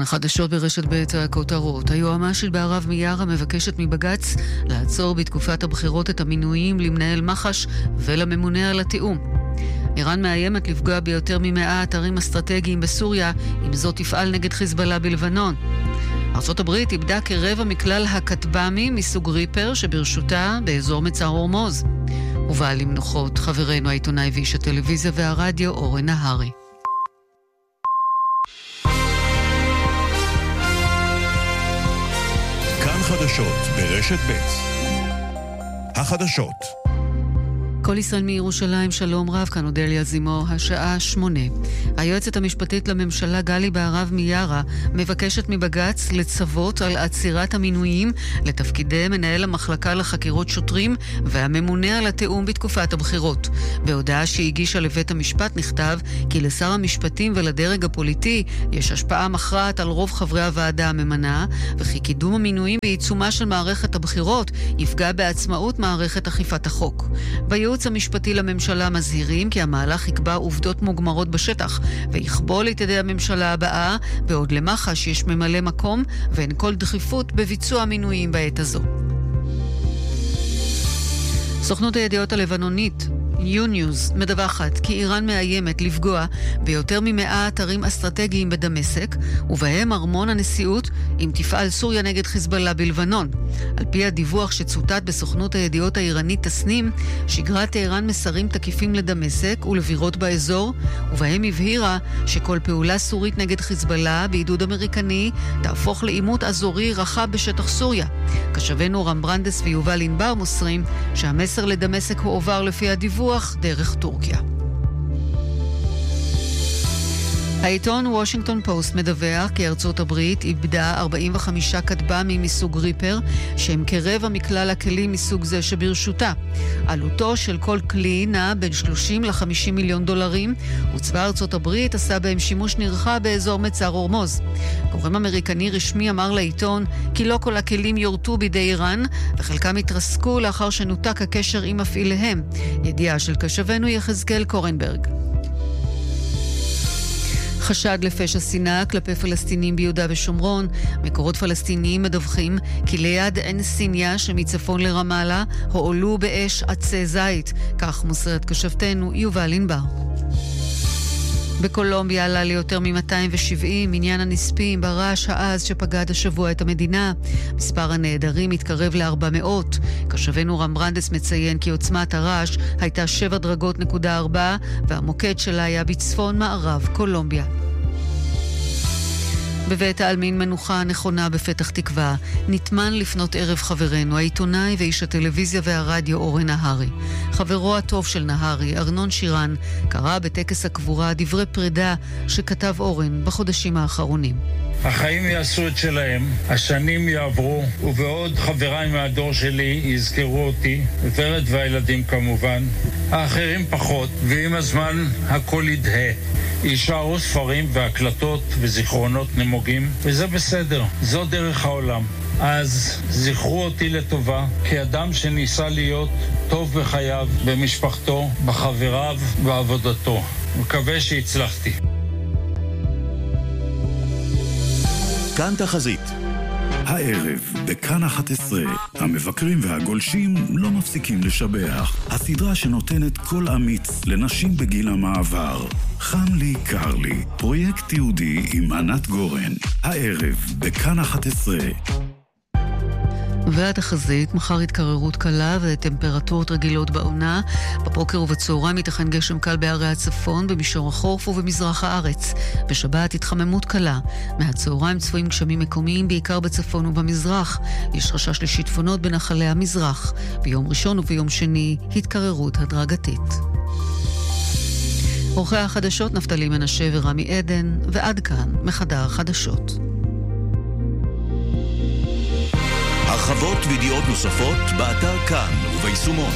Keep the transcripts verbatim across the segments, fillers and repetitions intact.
כאן חדשות ברשת בית הכותרות. היועמ"שית בערב מיארה מבקשת מבג"ץ לעצור בתקופת הבחירות את המינויים למנהל מח"ש ולממונה על התיאום. איראן מאיימת לפגוע ביותר ממאה אתרים אסטרטגיים בסוריה, אם זאת תפעל נגד חיזבאללה בלבנון. ארצות הברית איבדה כרבע מכלל הכטב"מים מסוג ריפר שברשותה באזור מצר הורמוז. ובא למנוחות חברנו העיתונאי ואיש הטלוויזיה והרדיו אורן נהרי. כאן חדשות ברשת ב' החדשות. כל ישראל מירושלים, שלום רב, כאן אודליה זימו, השעה שמונה. היועצת המשפטית לממשלה גלי בהרב מיארה מבקשת מבג"ץ לצוות על עצירת המינויים לתפקידי מנהל המחלקה לחקירות שוטרים והממונה על התיאום בתקופת הבחירות. בהודעה שהגישה לבית המשפט נכתב כי לשר המשפטים ולדרג הפוליטי יש השפעה מכרעת על רוב חברי הוועדה הממנה, וכי קידום המינויים בעיצומה של מערכת הבחירות יפגע בעצמאות מערכת אכיפת החוק. בייעוץ המשפטי לממשלה מזהירים כי המהלך יקבע עובדות מוגמרות בשטח ויכבול את ידי הממשלה הבאה, בעוד למח"ש יש ממלא מקום ואין כל דחיפות בביצוע מינויים בעת הזו. סוכנות הידיעות הלבנונית יוניוז מדווחת כי איראן מאיימת לפגוע ביותר ממאה אתרים אסטרטגיים בדמשק, ובהם ארמון הנשיאות, אם תפעל סוריה נגד חיזבאללה בלבנון. על פי הדיווח שצוטט בסוכנות הידיעות האיראנית תסנים, שגרה טהרן מסרים תקיפים לדמשק ולבירות באזור, ובהם הבהירה שכל פעולה סורית נגד חיזבאללה בעידוד אמריקני תהפוך לעימות אזורי רחב בשטח סוריה. כשבנו רם ברנדס ויובל ענבר מוסרים שהמסר לדמשק הועבר לפי הדיווח דרך טורקיה. העיתון וושינגטון פוסט מדווח כי ארצות הברית איבדה ארבעים וחמישה כטב"מים מסוג ריפר, שהם כרבע מכלל הכלים מסוג זה שברשותה. עלותו של כל כלי נע בין שלושים לחמישים מיליון דולרים, וצבא ארצות הברית עשה בהם שימוש נרחב באזור מצר הורמוז. גורם אמריקני רשמי אמר לעיתון כי לא כל הכלים יורטו בידי איראן, וחלקם התרסקו לאחר שנותק הקשר עם מפעיליהם. ידיעה של כשבנו יחזקאל קורנברג. חשד לפשע שנאה כלפי פלסטינים ביהודה ושומרון. מקורות פלסטיניים מדווחים כי ליד עין סיניה שמצפון לרמאללה הועלו באש עצי זית. כך מוסרת כשבתנו יובל ענבר. בקולומביה עלה ליותר מ-מאתיים ושבעים מניין הנספים ברעש העז שפגד השבוע את המדינה. מספר הנעדרים התקרב ל-ארבע מאות. כשבנו רם ברנדס מציין כי עוצמת הרעש הייתה שבע דרגות נקודה ארבע, והמוקד שלה היה בצפון מערב קולומביה. בבית העלמין מנוחה נכונה בפתח תקווה נתמן לפנות ערב חברנו העיתונאי ואיש הטלוויזיה והרדיו אורן נהרי. חברו הטוב של נהרי, ארנון שירן, קרא בטקס הקבורה דברי פרידה שכתב אורן בחודשים האחרונים. החיים יעשו את שלהם, השנים יעברו, ובעוד חבריי מהדור שלי יזכרו אותי, ורד והילדים כמובן, האחרים פחות, ועם הזמן הכל ידהה. יישארו ספרים והקלטות וזיכרונות נמוגים, וזה בסדר, זו דרך העולם. אז זכרו אותי לטובה, כאדם שניסה להיות טוב בחייו, במשפחתו, בחבריו, בעבודתו. מקווה שהצלחתי. כאן תחזית. הערב, בכאן אחת עשרה, המבקרים והגולשים לא מפסיקים לשבח. הסדרה שנותנת קול אמיץ לנשים בגיל המעבר. חם לי, קר לי, פרויקט יהודי עם ענת גורן. הערב, בכאן אחת עשרה. והתחזית, מחר התקררות קלה וטמפרטורות רגילות בעונה. בבוקר ובצהריים ייתכן גשם קל בערי הצפון, במישור החורף ובמזרח הארץ. בשבת התחממות קלה. מהצהריים צפויים גשמים מקומיים, בעיקר בצפון ובמזרח. יש חשש לשיטפונות בנחלי המזרח. ביום ראשון וביום שני התקררות הדרגתית. עורכי החדשות נפתלי מנשה ורמי עדן, ועד כאן מחדר החדשות. הרחבות וידיעות נוספות באתר כאן וביישומון.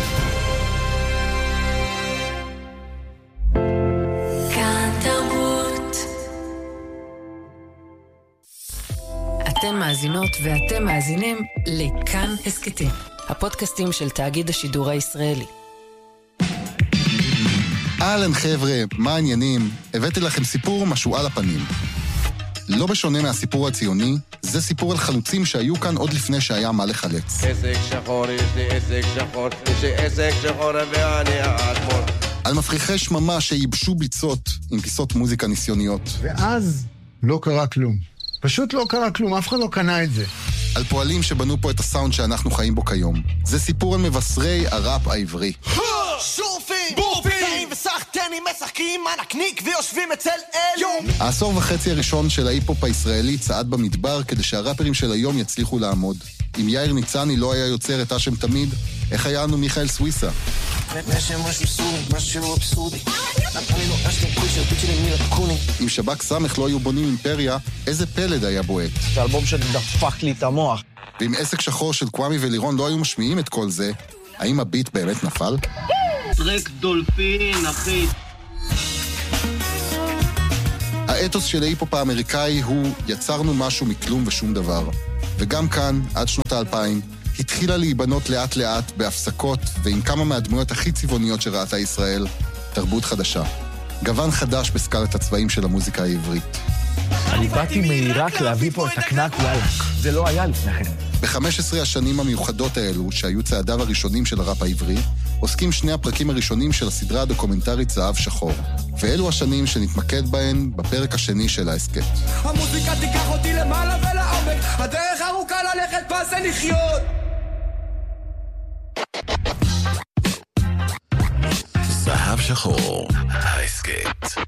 כאן תרבות. אתן מאזינות ואתם מאזינים לכאן הסקטים, הפודקאסטים של תאגיד השידור הישראלי. אהלן חבר'ה, מה העניינים? הבאתי לכם סיפור משהו על הפנים. לא בשונה מהסיפור הציוני, זה סיפור על חלוצים שהיו כאן עוד לפני שהיה מה לחלץ. עסק שחור, יש לי עסק שחור, יש לי עסק שחור ואני האדמו"ר. על מפריחי שממה שייבשו ביצות עם פיסות מוזיקה ניסיוניות. ואז לא קרה כלום. פשוט לא קרה כלום, אף אחד לא קנה את זה. על פועלים שבנו פה את הסאונד שאנחנו חיים בו כיום. זה סיפור על מבשרי הראפ העברי. שורפים, בורפים וסחטנים משחקים ענקניק ויושבים אצל אלו. העשור וחצי הראשון של ההיפ-הופ הישראלי צעד במדבר כדי שהראפרים של היום יצליחו לעמוד. אם יאיר ניצני לא היה יוצר את אשם תמיד, איך היה לנו מיכאל סוויסה? אם שבק סמך לא היו בונים אימפריה, איזה פלד היה בועט? זה אלבום שדפק לי את המוח. ואם עסק שחור של קוואמי ולירון לא היו משמיעים את כל זה, האם הביט באמת נפל? טרק דולפין, אחי. האתוס של ההיפ-הופ האמריקאי הוא יצרנו משהו מכלום ושום דבר. וגם כאן, עד שנות האלפיים, התחילה להיבנות לאט לאט בהפסקות ועם כמה מהדמויות הכי צבעוניות שראתה ישראל, תרבות חדשה. גוון חדש בסקלת הצבעים של המוזיקה העברית. אני באתי מעיראק להביא פה את הקנק וואלק. זה לא היה לפני כן. ב-חמש עשרה השנים המיוחדות האלו, שהיו צעדיו הראשונים של הראפ העברי, עוסקים שני הפרקים הראשונים של הסדרה הדוקומנטרית זהב שחור. ואלו השנים שנתמקד בהן בפרק השני של ההסקט. המוזיקה תיקח אותי למעלה ולעומק, הדרך ארוכה ללכת בה זה לחיות. זהב שחור, ההסקט.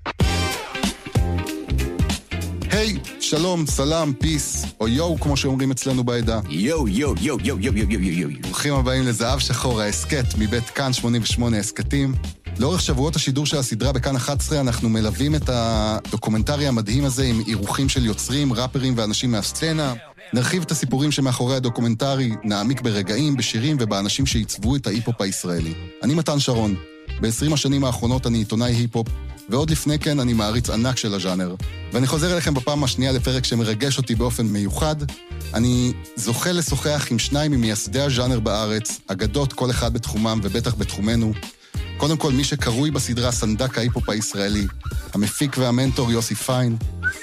היי, שלום, סלם, פיס, או יו, כמו שאומרים אצלנו בעדה. יו, יו, יו, יו, יו, יו, יו, יו. ברוכים הבאים לזהב שחור, ההסקט, מבית כאן שמונים ושמונה הסקטים. לאורך שבועות השידור של הסדרה בכאן אחת עשרה, אנחנו מלווים את הדוקומנטרי המדהים הזה עם אירוחים של יוצרים, ראפרים ואנשים מהסצנה. נרחיב את הסיפורים שמאחורי הדוקומנטרי, נעמיק ברגעים, בשירים ובאנשים שעיצבו את ההיפ-הופ הישראלי. אני מתן שרון. ב-עשרים השנים האחרונות אני עיתונאי היפ-הופ, ועוד לפני כן אני מעריץ ענק של הז'אנר. ואני חוזר אליכם בפעם השנייה לפרק שמרגש אותי באופן מיוחד. אני זוכה לשוחח עם שניים ממייסדי הז'אנר בארץ, אגדות כל אחד בתחומם ובטח בתחומנו. קודם כל, מי שקרוי בסדרה סנדק ההיפ-הופ הישראלי, המפיק והמנטור יוסי פיין.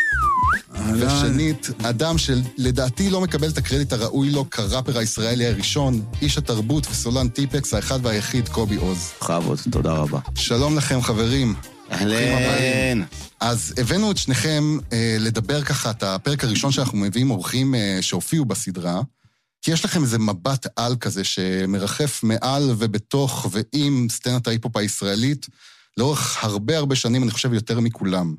ושנית, אדם שלדעתי לא מקבל את הקרדיט הראוי לו כראפר הישראלי הראשון, איש התרבות וסולן טיפקס, האחד והיחיד, קובי עוז. חבות, תודה רבה. שלום לכם, חברים. אהלן. אז הבאנו את שניכם אה, לדבר ככה את הפרק הראשון שאנחנו מביאים אורחים אה, שהופיעו בסדרה, כי יש לכם איזה מבט על כזה שמרחף מעל ובתוך ועם סצנת ההיפ-הופ הישראלית, לאורך הרבה הרבה שנים, אני חושב יותר מכולם.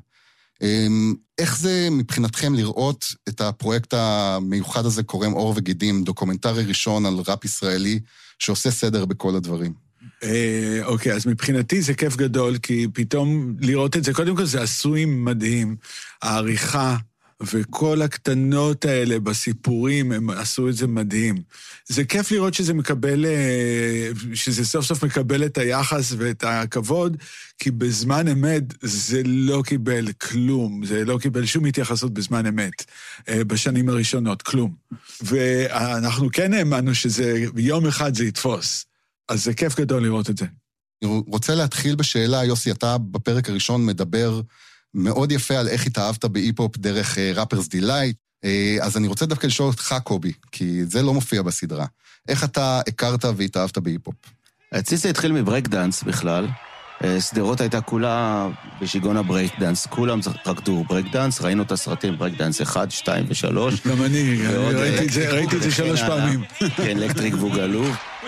איך זה מבחינתכם לראות את הפרויקט המיוחד הזה קורם אור וגידים, דוקומנטרי ראשון על ראפ ישראלי, שעושה סדר בכל הדברים? אוקיי, אז מבחינתי זה כיף גדול, כי פתאום לראות את זה, קודם כל זה עשוי מדהים, העריכה וכל הקטנות האלה בסיפורים, הם עשו את זה מדהים. זה כיף לראות שזה מקבל, שזה סוף סוף מקבל את היחס ואת הכבוד, כי בזמן אמת זה לא קיבל כלום, זה לא קיבל שום התייחסות בזמן אמת, בשנים הראשונות, כלום. ואנחנו כן האמנו שזה, יום אחד זה יתפוס. אז זה כיף גדול לראות את זה. אני רוצה להתחיל בשאלה, יוסי, אתה בפרק הראשון מדבר מאוד יפה על איך התאהבת בהיפ-הופ דרך ראפרס דילייט, אז אני רוצה דווקא לשאול אותך, קובי, כי זה לא מופיע בסדרה. איך אתה הכרת והתאהבת בהיפ-הופ? אצלי זה התחיל מברייק דאנס בכלל. סדרות הייתה כולה בשיגון הברייק דאנס, כולם רקדו ברייק דאנס, ראינו את הסרטים ברייק דאנס אחד, שתיים ושלוש. גם אני, ראיתי את זה שלוש פעמים. כן, אלקטריק בוגלו.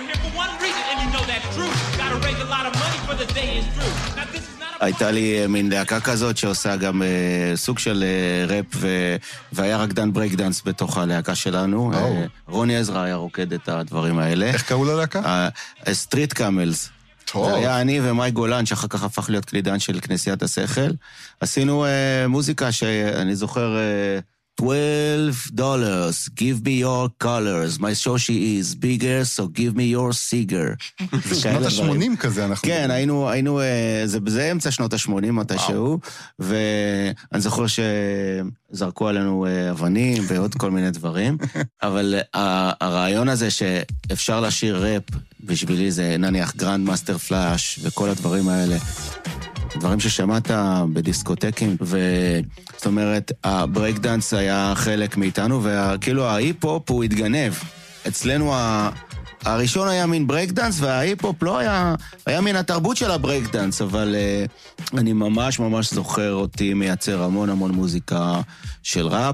הייתה לי מין להקה כזאת שעושה גם uh, סוג של uh, ראפ, ו... והיה רקדן ברייק דאנס בתוך הלהקה שלנו. Oh. Uh, רוני עזרא היה רוקד את הדברים האלה. איך קראו ללהקה? סטריט קאמלס. טוב. זה היה אני ומאי גולן, שאחר כך הפך להיות קלידן של כנסיית השכל. עשינו uh, מוזיקה שאני זוכר... Uh, twelve dollars, give me your colors, my shoshi is bigger, so give me your cigar. זה שנות ה-שמונים כזה אנחנו... כן, היינו, היינו, זה, זה אמצע שנות ה-שמונים מתישהו, ואני זוכר שזרקו עלינו אבנים ועוד כל מיני דברים, אבל הרעיון הזה שאפשר לשיר ראפ, בשבילי זה נניח גרנד מאסטר פלאש וכל הדברים האלה, דברים ששמעת בדיסקוטקים, וזאת אומרת, הברייק דאנס היה חלק מאיתנו, וכאילו ההיפ-הופ הוא התגנב. אצלנו ה... הראשון היה מין ברייק דאנס, וההיפ-הופ לא היה, היה מין התרבות של הברייק דאנס, אבל uh, אני ממש ממש זוכר אותי מייצר המון המון מוזיקה של ראפ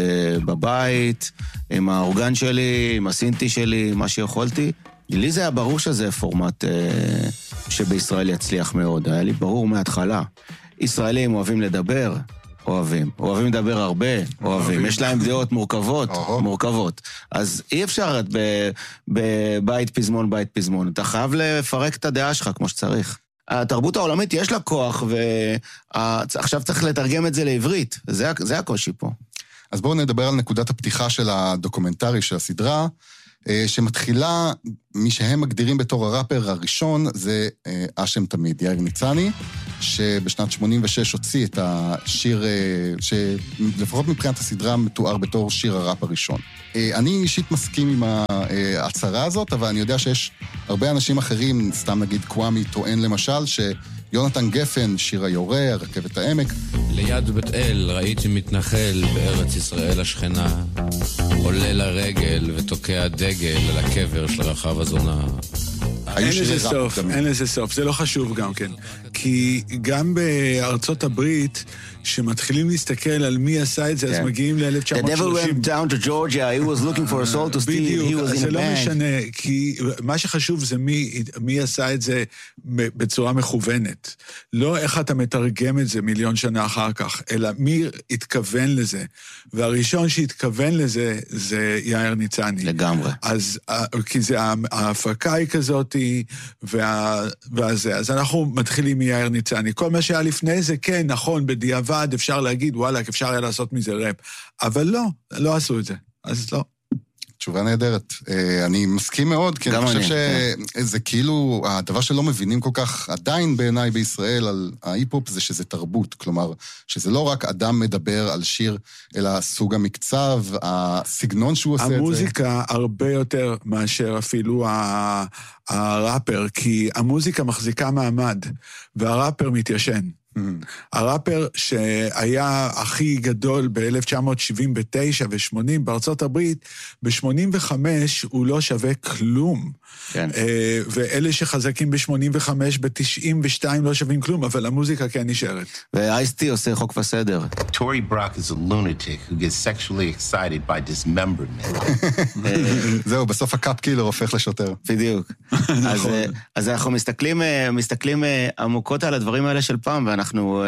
בבית, עם האורגן שלי, עם הסינטי שלי, מה שיכולתי. לי זה היה ברור שזה פורמט uh, שבישראל יצליח מאוד, היה לי ברור מההתחלה. ישראלים אוהבים לדבר, אוהבים. אוהבים לדבר הרבה, אוהבים. יש להם דעות מורכבות, מורכבות. אז אי אפשר בבית פזמון, בית פזמון. אתה חייב לפרק את הדעה שלך כמו שצריך. התרבות העולמית יש לה כוח, ועכשיו צריך לתרגם את זה לעברית. זה הקושי פה. אז בואו נדבר על נקודת הפתיחה של הדוקומנטרי של הסדרה, שמתחילה, מי שהם מגדירים בתור הראפר הראשון, זה אשם תמיד, יאיר ניצני, שבשנת שמונים ושש הוציא את השיר, שלפחות מבחינת הסדרה מתואר בתור שיר הראפ הראשון. אני אישית מסכים עם ההצהרה הזאת, אבל אני יודע שיש הרבה אנשים אחרים, סתם נגיד קוואמי טוען למשל, שיונתן גפן, שיר היורה, הרכבת העמק. ליד בית אל ראיתי מתנחל בארץ ישראל השכנה, עולה לרגל ותוקע דגל על הקבר של רחב הזונה. אין לזה סוף, אין לזה סוף, זה לא חשוב גם כן. כי גם בארצות הברית, שמתחילים להסתכל על מי עשה את זה, אז מגיעים ל-אלף תשע מאות שלושים. The devil went down to Georgia, he was looking for a soul to steal, he was in a band. זה לא משנה, כי מה שחשוב זה מי, מי עשה את זה בצורה מכוונת. לא איך אתה מתרגם את זה מיליון שנה אחר כך, אלא מי התכוון לזה. והראשון שהתכוון לזה, זה יאיר ניצני. לגמרי. אז, כי זה, ההפקה היא כזאת, והזה. אז אנחנו מתחילים מיאיר ניצני. כל מה שהיה לפני זה, כן, נכון, בדיעבד, אפשר להגיד, וואלה, אפשר היה לעשות מזה ראפ. אבל לא, לא עשו את זה. אז לא. תשובה נהדרת. אני מסכים מאוד, כי אני חושב שזה כאילו, הדבר שלא מבינים כל כך עדיין בעיניי בישראל על ההיפ-הופ זה שזה תרבות. כלומר, שזה לא רק אדם מדבר על שיר, אלא סוג המקצב, הסגנון שהוא עושה את זה. המוזיקה הרבה יותר מאשר אפילו הראפר, כי המוזיקה מחזיקה מעמד, והראפר מתיישן. הראפר שהיה הכי גדול ב-אלף תשע מאות שבעים ותשע ו-שמונים בארצות הברית, ב-שמונים וחמש הוא לא שווה כלום. כן. ואלה שחזקים ב-שמונים וחמש, ב-תשעים ושתיים לא שווים כלום, אבל המוזיקה כן נשארת. ואייסטי עושה חוק וסדר. Tory Brock is a lunatic who gets sexually excited by dismemberment. זהו, בסוף הקאפ קילר הופך לשוטר. בדיוק. אז אנחנו מסתכלים, מסתכלים עמוקות על הדברים האלה של פעם, ואנחנו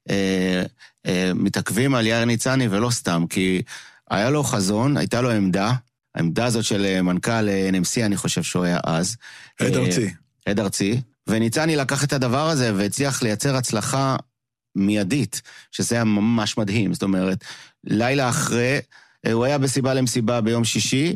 מתעכבים על יאיר ניצני ולא סתם, כי היה לו חזון, הייתה לו עמדה, העמדה הזאת של מנכ"ל אן אם סי, אני חושב שהוא היה אז. עד ארצי. עד ארצי. וניצני לקח את הדבר הזה והצליח לייצר הצלחה מיידית, שזה היה ממש מדהים. זאת אומרת, לילה אחרי, הוא היה בסיבה למסיבה ביום שישי,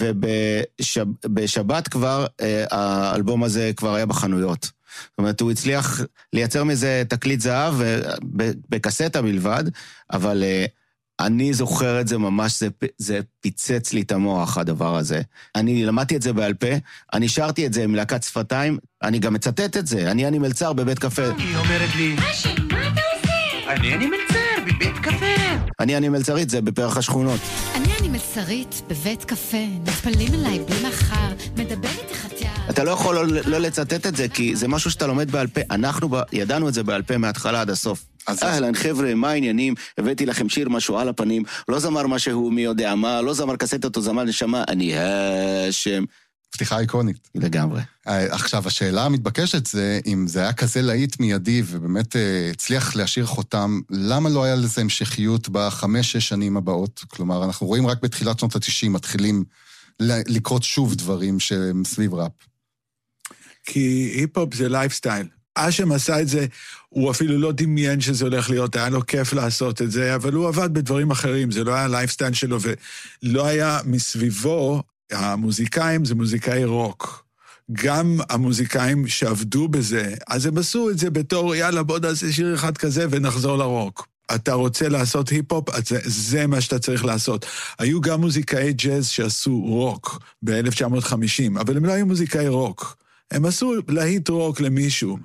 ובשבת כבר, האלבום הזה כבר היה בחנויות. זאת אומרת, הוא הצליח לייצר מזה תקליט זהב, בקסטה בלבד, אבל אני זוכר את זה ממש, זה, זה פיצץ לי את המוח, הדבר הזה. אני למדתי את זה בעל פה, אני שרתי את זה עם להקת שפתיים, אני גם מצטט את זה, אני אני מלצר בבית קפה. היא אומרת לי, אשי, מה אתה עושה? אני אני מלצר בבית קפה. אני אני מלצרית, זה בפרח השכונות. אני אני מלצרית בבית קפה, נטפלים אליי בלי מחר, מדבר איתי חתיה. אתה לא יכול לא, לא לצטט את זה, כי זה משהו שאתה לומד בעל פה, אנחנו ידענו את זה בעל פה מההתחלה עד הסוף. אהלן, חבר'ה, מה העניינים? הבאתי לכם שיר משהו על הפנים, לא זמר משהו מי יודע מה, לא זמר קסטות או זמר נשמה, אני השם. פתיחה איקונית. לגמרי. עכשיו, השאלה המתבקשת זה, אם זה היה כזה להיט מיידי, ובאמת הצליח להשאיר חותם, למה לא היה לזה המשכיות בחמש-שש שנים הבאות? כלומר, אנחנו רואים רק בתחילת שנות ה-תשעים, מתחילים לקרות שוב דברים שהם סביב ראפ. כי היפ-הופ זה לייפסטייל. אשם עשה את זה, הוא אפילו לא דמיין שזה הולך להיות, היה לו כיף לעשות את זה, אבל הוא עבד בדברים אחרים, זה לא היה לייפסטייל שלו, ולא היה מסביבו, המוזיקאים זה מוזיקאי רוק. גם המוזיקאים שעבדו בזה, אז הם עשו את זה בתור, יאללה בוא נעשה שיר אחד כזה ונחזור לרוק. אתה רוצה לעשות היפ-הופ, זה, זה מה שאתה צריך לעשות. היו גם מוזיקאי ג'אז שעשו רוק ב-אלף תשע מאות חמישים, אבל הם לא היו מוזיקאי רוק. הם עשו להיט רוק למישהו.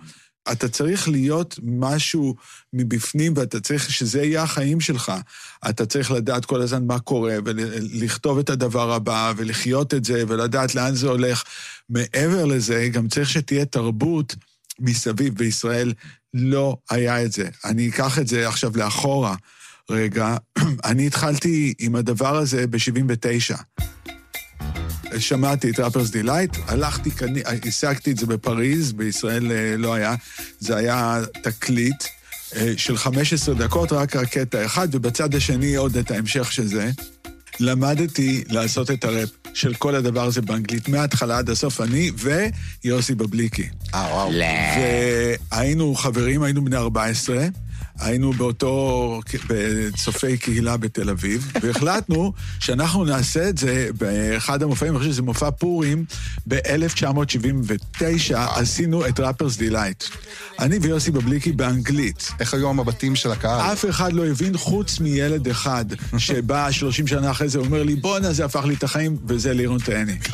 אתה צריך להיות משהו מבפנים, ואתה צריך שזה יהיה החיים שלך. אתה צריך לדעת כל הזמן מה קורה, ולכתוב את הדבר הבא, ולחיות את זה, ולדעת לאן זה הולך. מעבר לזה, גם צריך שתהיה תרבות מסביב. בישראל לא היה את זה. אני אקח את זה עכשיו לאחורה. רגע, אני התחלתי עם הדבר הזה ב-שבעים ותשע. שמעתי את ראפרס דילייט, הלכתי, השגתי את זה בפריז, בישראל לא היה, זה היה תקליט של חמש עשרה דקות, רק הקטע אחד, ובצד השני עוד את ההמשך של זה. למדתי לעשות את הראפ של כל הדבר הזה באנגלית, מההתחלה עד הסוף, אני ויוסי בבליקי. אה, וואו. והיינו חברים, היינו בני ארבע עשרה, היינו באותו, בצופי קהילה בתל אביב, והחלטנו שאנחנו נעשה את זה באחד המופעים, אני חושב שזה מופע פורים, ב-אלף תשע מאות שבעים ותשע עשינו את ראפרס דילייט. אני ויוסי בבליקי באנגלית. איך היו המבטים של הקהל? אף אחד לא הבין חוץ מילד אחד, שבא שלושים שנה אחרי זה, אומר לי, בוא נה, זה הפך לי את החיים, וזה לירון תהני.